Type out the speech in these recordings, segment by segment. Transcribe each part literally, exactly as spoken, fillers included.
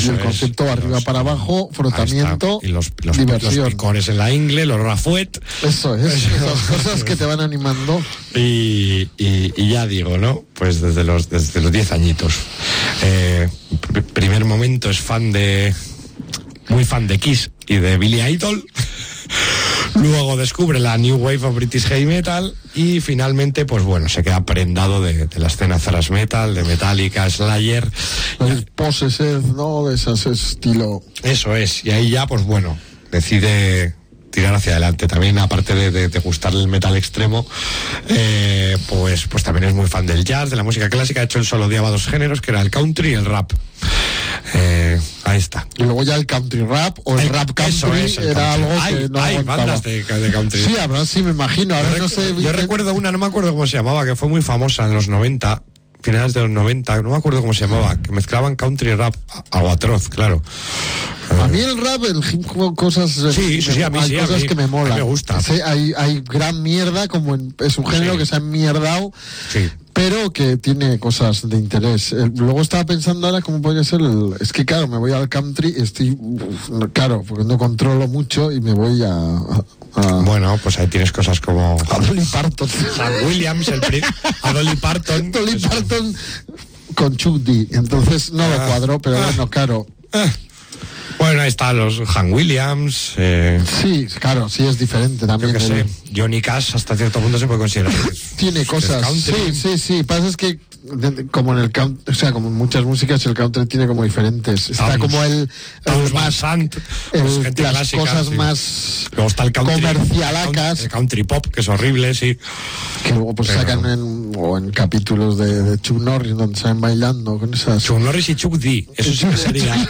Eso y el concepto es, arriba los, para abajo, frotamiento, y los, los, diversión. Los picores en la ingle, los rafuet. Eso es, esas cosas que te van animando. Y, y, y ya digo, ¿no? Pues desde los desde los diez añitos. Eh, pr- primer momento es fan de... Muy fan de Kiss y de Billy Idol. Luego descubre la New Wave of British Heavy Metal y finalmente, pues bueno, se queda prendado de, de la escena thrash metal, de Metallica, Slayer. El Possessed, ¿no? De ese estilo. Eso es, y ahí ya, pues bueno, decide tirar hacia adelante. También, aparte de, de, de gustarle el metal extremo, eh, pues, pues también es muy fan del jazz, de la música clásica. De hecho, él solo odiaba dos géneros, que era el country y el rap. Eh, ahí está. Y luego ya el country rap o el, el rap country es, el era country. Algo hay, que no hay aguantaba. bandas de, de country. Sí, habrá, sí, me imagino. Ahora yo no rec- sé. Yo que... recuerdo una, no me acuerdo cómo se llamaba, que fue muy famosa en los noventa, finales de los noventa, no me acuerdo cómo se llamaba, que mezclaban country y rap, algo atroz, claro. A mí el rap, el hip hop, cosas, sí, sí, sí, a mí, hay sí, cosas a mí, que me molan. Me gusta. Sí, hay, hay gran mierda, como en, es un género sí. que se ha enmierdado. Sí. Pero que tiene cosas de interés. Eh, luego estaba pensando ahora cómo podría ser el... Es que claro, me voy al country y estoy... Uf, claro, porque no controlo mucho y me voy a... a, a... Bueno, pues ahí tienes cosas como... A Dolly Parton. A Williams, el pri... a Dolly Parton. Dolly Parton con Chuck D. Entonces no ah, lo cuadro, pero ah, bueno, claro. Ah. Bueno, ahí están los Han Williams. Eh... Sí, claro, sí es diferente también. Yo qué sé, el... Johnny Cash hasta cierto punto se puede considerar. Tiene cosas. Sí, sí, sí. Pasa es que como en el country, o sea, como en muchas músicas el country tiene como diferentes. Está Towns, como el, el más Sant, el, pues las clásica, cosas sí. más luego está el country, comercialacas, el country pop que es horrible, sí. Que luego pues Pero... sacan en, o en capítulos de, de Chuck Norris donde salen bailando con esas. Chuck Norris y Chuck D, eso sí que sería.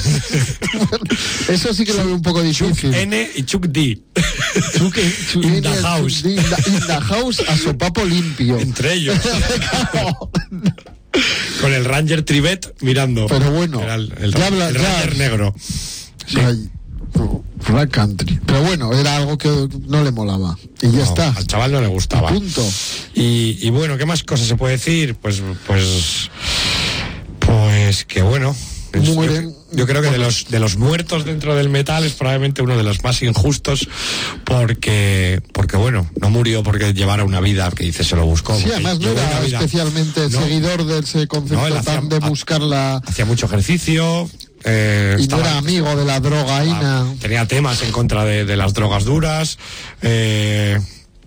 Eso sí que lo veo un poco difícil. Chuck N y Chuck D. Chuck, Chuck in N the house. D, in, the, in the house a sopapo limpio. Entre ellos. Con el Ranger Trivet mirando. Pero bueno, el, el, ya habla, el ya, Ranger negro. Sí. Ay, Rack Country. Pero bueno, era algo que no le molaba. Y ya no, está. Al chaval no le gustaba. Y punto. Y, y bueno, ¿qué más cosas se puede decir? Pues, pues, pues que bueno. Mueren. Yo, yo creo que de los de los muertos dentro del metal es probablemente uno de los más injustos porque porque bueno, no murió porque llevara una vida que dice se lo buscó. Sí, además no era especialmente no, seguidor de ese concepto no, tan de buscar la... Hacía mucho ejercicio. Eh, y estaba, no era amigo de la drogaína. Tenía temas en contra de, de las drogas duras. Eh,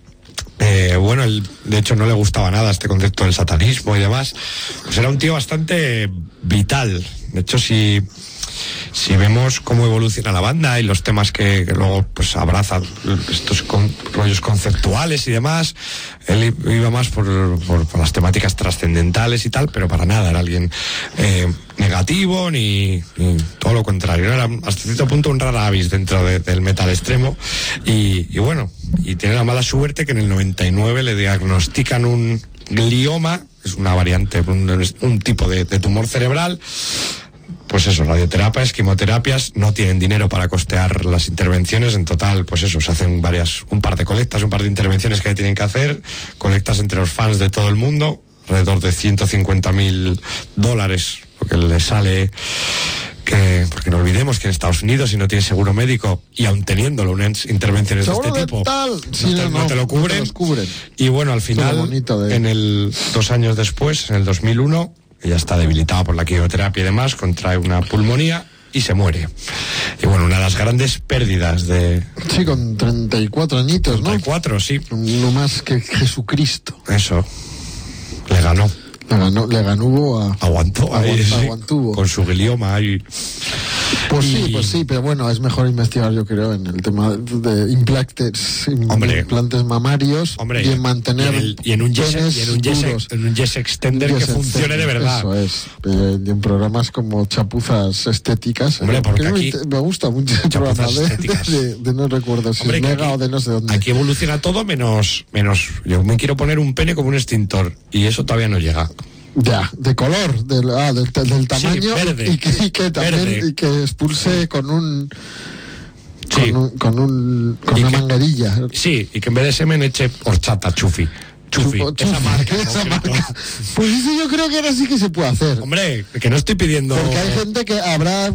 Eh, bueno, él, de hecho no le gustaba nada este concepto del satanismo y demás. Pues era un tío bastante vital. De hecho, si, si vemos cómo evoluciona la banda y los temas que, que luego pues abrazan estos con, rollos conceptuales y demás, él iba más por, por, por las temáticas trascendentales y tal, pero para nada era alguien eh, negativo ni, ni todo lo contrario. Era hasta cierto punto un rara avis dentro de, del metal extremo y, y bueno, y tiene la mala suerte que en el noventa y nueve le diagnostican un glioma, es una variante, un, un tipo de, de tumor cerebral. Pues eso, radioterapias, quimioterapias, no tienen dinero para costear las intervenciones. En total, pues eso, se hacen varias, un par de colectas, un par de intervenciones que tienen que hacer, colectas entre los fans de todo el mundo, alrededor de ciento cincuenta mil dólares, porque le sale que, porque no olvidemos que en Estados Unidos, si no tienes seguro médico, y aun teniéndolo, unas intervenciones de este tipo, no, sí, te, no, no te lo cubren. No cubren. Y bueno, al final, de... en el, dos años después, en el dos mil uno, ella está debilitada por la quimioterapia y demás, contrae una pulmonía y se muere. Y bueno, una de las grandes pérdidas de... Sí, con treinta y cuatro añitos, ¿no? treinta y cuatro, sí. No más que Jesucristo. Eso. Le ganó. Le ganó, le ganó a... Aguantó ahí, aguantó, sí, aguantuvo. Con su glioma ahí. Pues y... sí, pues sí, pero bueno, es mejor investigar, yo creo, en el tema de implantes, hombre, implantes mamarios, hombre, y en mantener y en, el, y en un yes, y en un yes, en un yes extender yes que funcione extender, de verdad. Eso es, y en programas como chapuzas estéticas. Hombre, porque aquí me, me gusta mucho el programa de, de, de, de no recuerdo si hombre, es Mega aquí, o de no sé dónde. Aquí evoluciona todo menos, menos, yo me quiero poner un pene como un extintor y eso todavía no llega. Ya, de color, del, ah, del, del tamaño, sí, verde, y, que, y que también verde. Y que expulse con un sí. con un con, un, con una que, manguerilla. Sí, y que en vez de semen eche horchata, chufi. Chufi, Chupo, esa marca, esa marca. Pues eso yo creo que ahora sí que se puede hacer. Hombre, que no estoy pidiendo. Porque hay gente que habrá